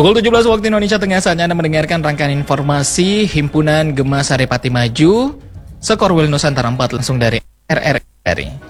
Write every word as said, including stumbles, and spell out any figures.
Pukul tujuh belas waktu Indonesia Tengah, saatnya Anda mendengarkan rangkaian informasi Himpunan Gema Saripati Maju Skor Wil Nusantara empat langsung dari R R R I.